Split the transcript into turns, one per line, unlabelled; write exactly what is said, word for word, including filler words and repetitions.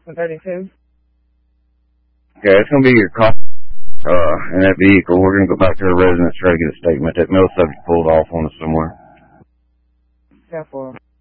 one thirty-two.
Okay, it's going to be your car uh, in that vehicle. We're going to go back to the residence, try to get a statement. That male subject pulled off on us somewhere.
ten four.